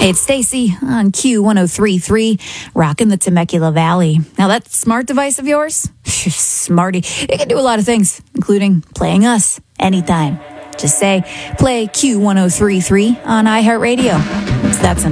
Hey, it's Stacy on Q1033, rocking the Temecula Valley. Now, that smart device of yours, smarty, it can do a lot of things, including playing us anytime. Just say, play Q1033 on iHeartRadio. It's that simple.